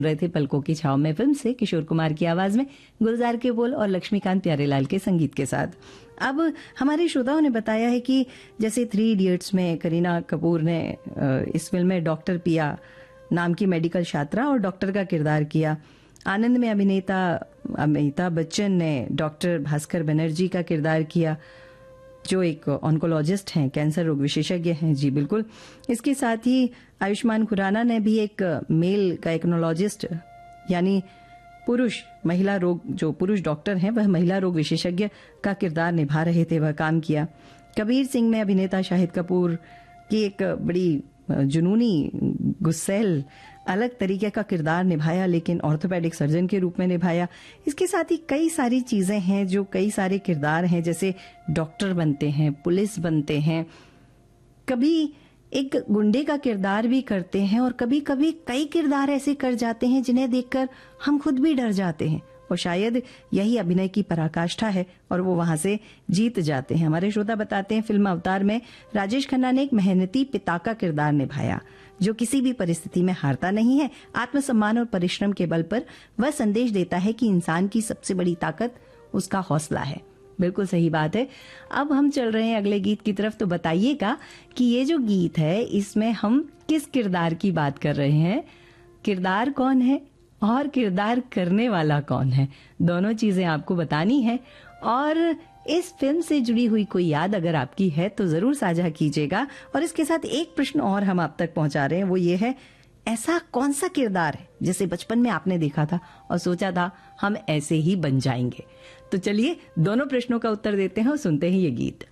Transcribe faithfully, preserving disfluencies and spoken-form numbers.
रहे थे पलकों की छाव में फिल्म से किशोर कुमार की आवाज में गुलजार के बोल और लक्ष्मीकांत प्यारेलाल के संगीत के साथ। अब हमारे श्रोताओं ने बताया है कि जैसे थ्री इडियट्स में करीना कपूर ने इस फिल्म में डॉक्टर पिया नाम की मेडिकल छात्रा और डॉक्टर का किरदार किया। आनंद में अभिनेता अमिताभ बच्चन ने डॉक्टर भास्कर बनर्जी का किरदार किया, जो एक ऑन्कोलॉजिस्ट हैं, कैंसर रोग विशेषज्ञ हैं। जी बिल्कुल। इसके साथ ही आयुष्मान खुराना ने भी एक मेल गायकोनोलॉजिस्ट यानी पुरुष महिला रोग जो पुरुष डॉक्टर हैं वह महिला रोग विशेषज्ञ का किरदार निभा रहे थे, वह काम किया। कबीर सिंह में अभिनेता शाहिद कपूर की एक बड़ी जुनूनी गुस्सैल अलग तरीके का किरदार निभाया, लेकिन ऑर्थोपेडिक सर्जन के रूप में निभाया। इसके साथ ही कई सारी चीजें हैं, जो कई सारे किरदार हैं, जैसे डॉक्टर बनते हैं, पुलिस बनते हैं, कभी एक गुंडे का किरदार भी करते हैं और कभी कभी कई किरदार ऐसे कर जाते हैं जिन्हें देखकर हम खुद भी डर जाते हैं, और शायद यही अभिनय की पराकाष्ठा है और वो वहां से जीत जाते हैं। हमारे श्रोता बताते हैं फिल्म अवतार में राजेश खन्ना ने एक मेहनती पिता का किरदार निभाया, जो किसी भी परिस्थिति में हारता नहीं है। आत्मसम्मान और परिश्रम के बल पर वह संदेश देता है कि इंसान की सबसे बड़ी ताकत उसका हौसला है। बिल्कुल सही बात है। अब हम चल रहे हैं अगले गीत की तरफ, तो बताइएगा कि ये जो गीत है इसमें हम किस किरदार की बात कर रहे हैं, किरदार कौन है और किरदार करने वाला कौन है, दोनों चीजें आपको बतानी है। और इस फिल्म से जुड़ी हुई कोई याद अगर आपकी है तो जरूर साझा कीजिएगा। और इसके साथ एक प्रश्न और हम आप तक पहुंचा रहे हैं, वो ये है, ऐसा कौन सा किरदार है जिसे बचपन में आपने देखा था और सोचा था हम ऐसे ही बन जाएंगे। तो चलिए दोनों प्रश्नों का उत्तर देते हैं और सुनते हैं ये गीत।